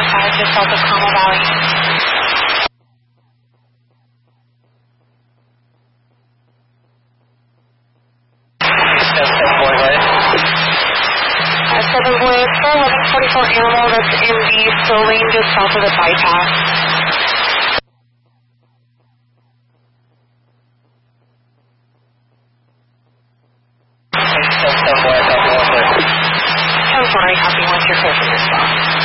5 just south of Carmel Valley. Seven boy, 1144 animal that's in the slow lane just south of the bypass. I'm sorry, copy once you're close to this spot.